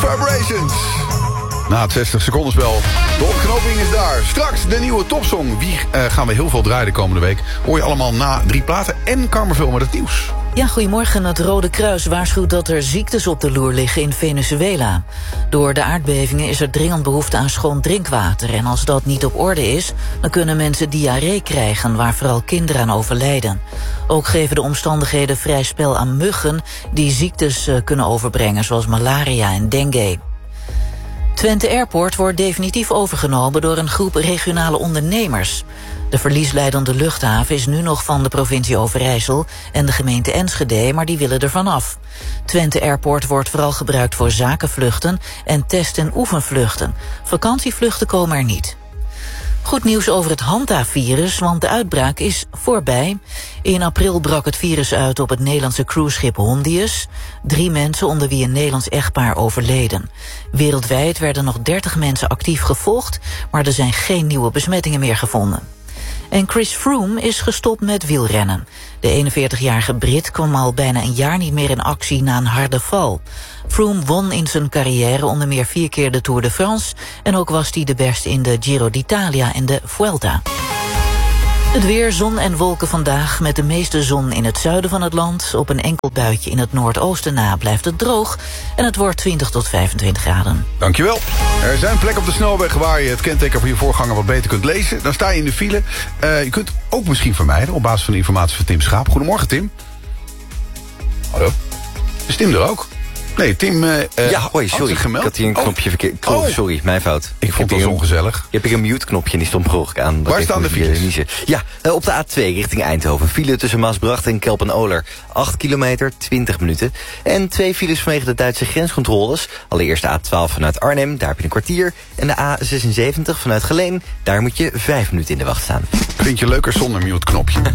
Vibrations. Na het 60 seconden spel. De ontknoping is daar. Straks de nieuwe topsong. Wie gaan we heel veel draaien de komende week. Hoor je allemaal na 3 platen en Karmeveel met het nieuws. Ja, goedemorgen. Het Rode Kruis waarschuwt dat er ziektes op de loer liggen in Venezuela. Door de aardbevingen is er dringend behoefte aan schoon drinkwater. En als dat niet op orde is, dan kunnen mensen diarree krijgen, waar vooral kinderen aan overlijden. Ook geven de omstandigheden vrij spel aan muggen die ziektes kunnen overbrengen, zoals malaria en dengue. Twente Airport wordt definitief overgenomen door een groep regionale ondernemers. De verliesleidende luchthaven is nu nog van de provincie Overijssel en de gemeente Enschede, maar die willen er vanaf. Twente Airport wordt vooral gebruikt voor zakenvluchten en test- en oefenvluchten. Vakantievluchten komen er niet. Goed nieuws over het Hanta-virus, want de uitbraak is voorbij. In april brak het virus uit op het Nederlandse cruiseschip Hondius. 3 mensen, onder wie een Nederlands echtpaar, overleden. Wereldwijd werden nog 30 mensen actief gevolgd, maar er zijn geen nieuwe besmettingen meer gevonden. En Chris Froome is gestopt met wielrennen. De 41-jarige Brit kwam al bijna een jaar niet meer in actie na een harde val. Froome won in zijn carrière onder meer 4 keer de Tour de France... en ook was hij de beste in de Giro d'Italia en de Vuelta. Het weer, zon en wolken vandaag, met de meeste zon in het zuiden van het land. Op een enkel buitje in het noordoosten na blijft het droog. En het wordt 20 tot 25 graden. Dankjewel. Er zijn plekken op de snelweg waar je het kenteken van je voorganger wat beter kunt lezen. Dan sta je in de file. Je kunt ook misschien vermijden op basis van de informatie van Tim Schaap. Goedemorgen, Tim. Hallo. Is Tim er ook? Nee, Tim ja, hoi, sorry. Ik had hier een knopje verkeerd. Oh, sorry, mijn fout. Ik vond het ongezelig. Je hebt een mute-knopje en die stond per ongeluk aan. Waar staan de files? Ja, op de A2 richting Eindhoven. File tussen Maasbracht en Kelpen-Oler. 8 kilometer, 20 minuten. En 2 files vanwege de Duitse grenscontroles. Allereerst de A12 vanuit Arnhem, daar heb je een kwartier. En de A76 vanuit Geleen, daar moet je 5 minuten in de wacht staan. Vind je leuker zonder mute-knopje?